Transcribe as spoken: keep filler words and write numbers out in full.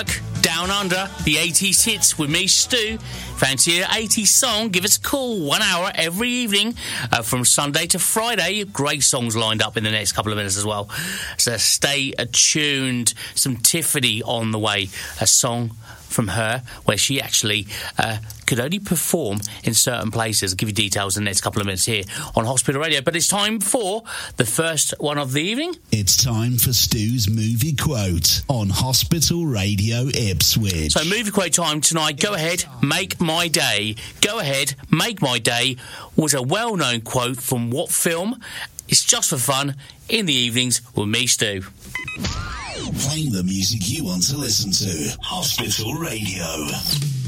Down Under, the eighties hits with me, Stu. Fancy an eighties song? Give us a call. One hour every evening uh, from Sunday to Friday. Great songs lined up in the next couple of minutes as well. So stay tuned. Some Tiffany on the way. A song from her where she actually uh, could only perform in certain places. I'll give you details in the next couple of minutes here on Hospital Radio. But it's time for the first one of the evening. It's time for Stu's movie quote on Hospital Radio Ipswich. So movie quote time tonight. Go ahead, make my day. Go ahead, make my day was a well-known quote from what film? It's just for fun in the evenings with me, Stu. Playing the music you want to listen to. Hospital Radio.